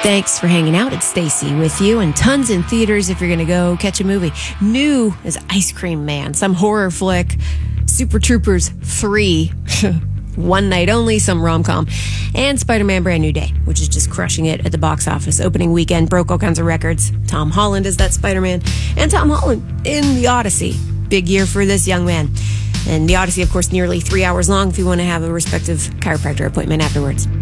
Thanks for hanging out. It's Stacy with you, and tons in theaters if you're going to go catch a movie. New is Ice Cream Man, some horror flick. Super Troopers 3, one night only, some rom-com. And Spider-Man Brand New Day, which is just crushing it at the box office. Opening weekend broke all kinds of records. Tom Holland is that Spider-Man. And Tom Holland in The Odyssey. Big year for this young man. And The Odyssey, of course, nearly 3 hours long if you want to have a respective chiropractor appointment afterwards.